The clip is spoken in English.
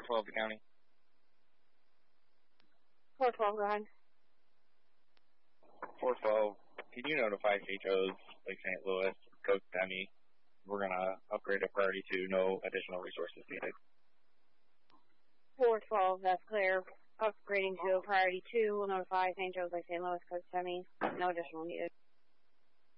412 the county. 412, go ahead. 412, can you notify HOs like St. Louis, Cook Demi? We're going to upgrade to priority 2, no additional resources needed. 412, that's clear. Upgrading to priority 2 will notify St. Joe's like St. Louis, Cook Demi. No additional needed.